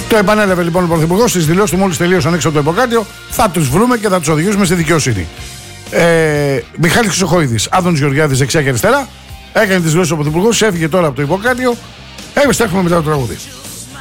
Το επανέλαβε λοιπόν ο Πρωθυπουργός στις δηλώσεις του μόλις τελείωσαν έξω από το υποκράτειο. Θα τους βρούμε και θα τους οδηγήσουμε στη δικαιοσύνη. Μιχάλης Χρυσοχοίδης, Άδωνης Γεωργιάδης δεξιά και αριστερά. Έκανε τις δηλώσεις ο Πρωθυπουργός, έφυγε τώρα από το υποκράτειο. Επιστρέφουμε μετά το τραγούδι.